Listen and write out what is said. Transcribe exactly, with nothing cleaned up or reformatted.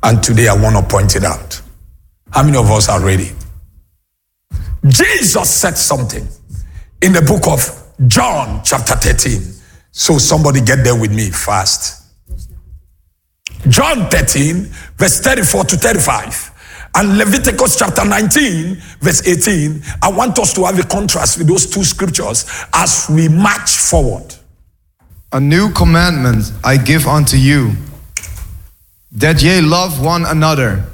And today I want to point it out. How many of us are ready? Jesus said something in the book of John chapter thirteen. So somebody get there with me fast. John thirteen verse thirty-four to thirty-five. And Leviticus chapter nineteen verse eighteen. I want us to have a contrast with those two scriptures as we march forward. A new commandment I give unto you, that ye love one another.